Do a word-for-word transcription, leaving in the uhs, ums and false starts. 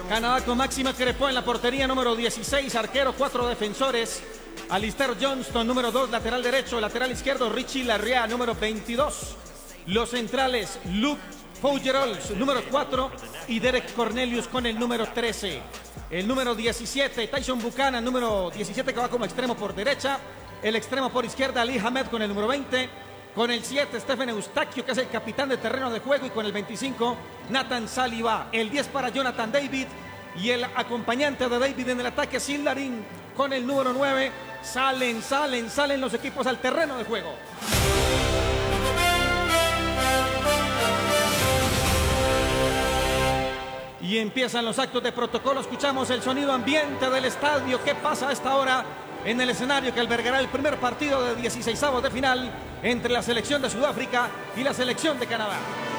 Canadá con Máxima Crepó en la portería, número dieciséis, arquero, cuatro defensores. Alistair Johnston, número dos, lateral derecho, lateral izquierdo, Richie Larrea, número veintidós. Los centrales, Luke Fougerols, número cuatro, y Derek Cornelius con el número trece. El número diecisiete, Tyson Buchanan, número diecisiete, que va como extremo por derecha. El extremo por izquierda, Ali Hamed con el número veinte. Con el siete, Stephen Eustaquio, que es el capitán de terreno de juego. Y con el veinticinco, Nathan Saliba. El diez para Jonathan David. Y el acompañante de David en el ataque, Sil Larin, con el número nueve. Salen, salen, salen los equipos al terreno de juego. Y empiezan los actos de protocolo. Escuchamos el sonido ambiente del estadio. ¿Qué pasa a esta hora en el escenario que albergará el primer partido de dieciseisavos de final entre la selección de Sudáfrica y la selección de Canadá?